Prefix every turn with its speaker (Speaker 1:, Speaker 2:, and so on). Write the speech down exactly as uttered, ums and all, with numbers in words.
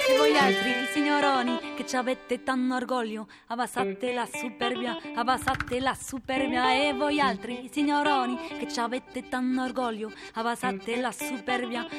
Speaker 1: E voi altri signoroni che ci avete tanto orgoglio, abbassate la superbia, abbassate la superbia. E voi altri signoroni che ci avete tanto orgoglio, abbassate la superbia,